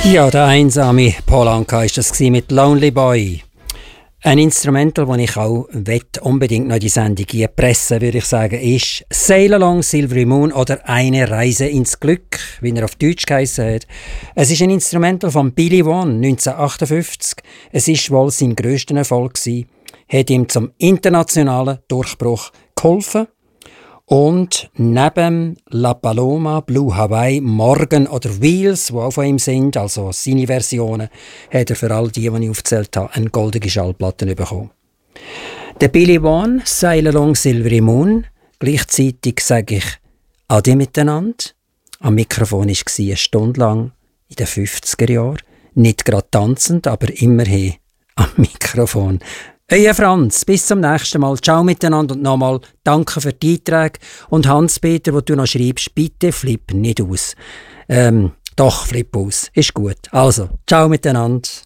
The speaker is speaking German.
Ja, der einsame Paul Anka war das mit «Lonely Boy». Ein Instrumental, das ich auch unbedingt noch in die Sendung pressen würde ich sagen, ist «Sail Along Silvery Moon» oder «Eine Reise ins Glück», wie er auf Deutsch geheissen hat. Es ist ein Instrumental von Billy One, 1958. Es ist wohl sein grösster Erfolg gewesen, hat ihm zum internationalen Durchbruch geholfen. Und neben La Paloma, Blue Hawaii, Morgan oder Wheels, die auch von ihm sind, also seine Versionen, hat er für all die ich aufgezählt habe, eine goldene Schallplatte bekommen. Der Billy One, «Sail Along Silvery Moon». Gleichzeitig sage ich «Ade miteinander». Am Mikrofon war eine Stunde lang in den 50er Jahren. Nicht gerade tanzend, aber immerhin am Mikrofon. Euer Franz, bis zum nächsten Mal. Ciao miteinander und nochmal danke für die Einträge. Und Hans-Peter, wo du noch schreibst, bitte flipp nicht aus. Doch, flipp aus. Ist gut. Also, ciao miteinander.